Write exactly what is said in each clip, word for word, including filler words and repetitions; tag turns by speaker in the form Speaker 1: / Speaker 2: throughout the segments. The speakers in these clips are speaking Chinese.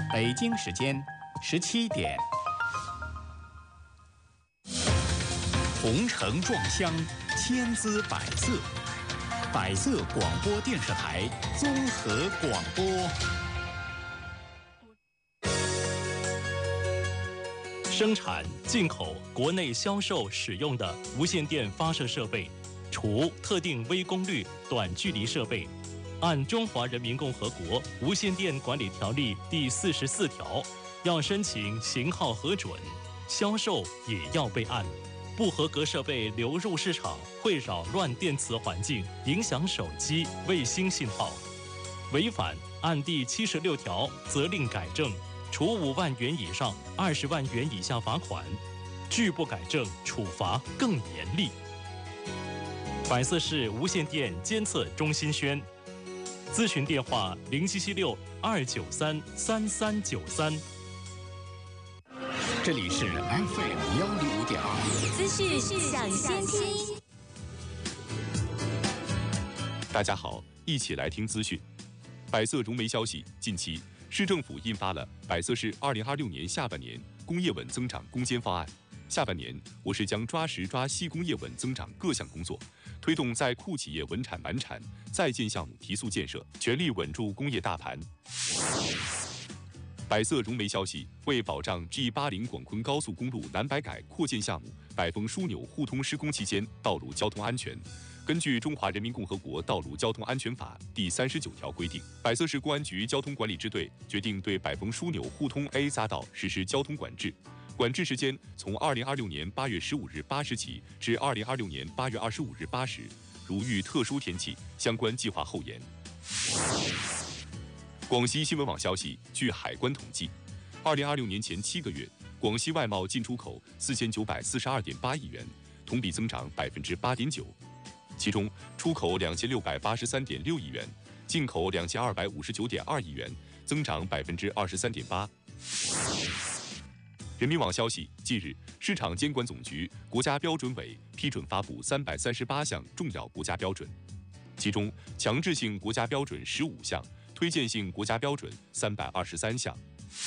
Speaker 1: 北京时间十七点。红尘撞香，千姿百色。百色广播电视台综合广播。
Speaker 2: 生产、进口、国内销售使用的无线电发射设备，除特定微功率短距离设备，按《中华人民共和国无线电管理条例》第四十四条，要申请型号核准，销售也要备案。不合格设备流入市场，会扰乱电磁环境，影响手机、卫星信号。违反按第七十六条责令改正，处五万元以上二十万元以下罚款；拒不改正，处罚更严厉。百色市无线电监测中心宣，咨询电话零七七六二九三三三九三。
Speaker 1: 这里是 F M 幺零五点二，
Speaker 3: 资讯抢先听。
Speaker 4: 大家好，一起来听资讯。百色融媒消息，近期市政府印发了《百色市二零二六年下半年工业稳增长攻坚方案》。下半年，我市将抓实抓细工业稳增长各项工作，推动在库企业稳产满产，在建项目提速建设，全力稳住工业大盘。百色融媒消息，为保障 G 八零 广昆高速公路南百改扩建项目百丰枢纽互通施工期间道路交通安全，根据《中华人民共和国道路交通安全法》第三十九条规定，百色市公安局交通管理支队决定对百丰枢纽互通 A 匝道实施交通管制，管制时间从二零二六年八月十五日八时起至二零二六年八月二十五日八时，如遇特殊天气，相关计划后延。广西新闻网消息，据海关统计，二零二六年前七个月，广西外贸进出口四千九百四十二点八亿元，同比增长百分之八点九。其中，出口两千六百八十三点六亿元，进口两千二百五十九点二亿元，增长百分之二十三点八。人民网消息，近日，市场监管总局、国家标准委批准发布三百三十八项重要国家标准，其中强制性国家标准十五项。推荐性国家标准三百二十三项。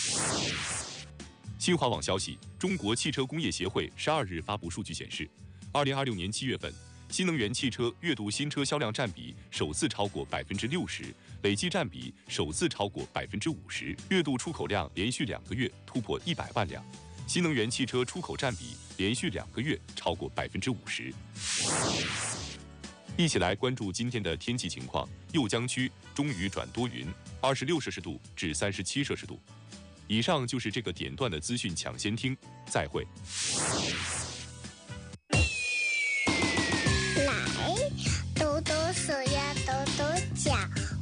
Speaker 4: 新华网消息，中国汽车工业协会十二日发布数据显示，二零二六年七月份，新能源汽车月度新车销量占比首次超过百分之六十，累计占比首次超过百分之五十，月度出口量连续两个月突破一百万辆，新能源汽车出口占比连续两个月超过百分之五十。一起来关注今天的天气情况。右江区中雨转多云，二十六摄氏度至三十七摄氏度。以上就是这个点段的资讯抢先听，再会。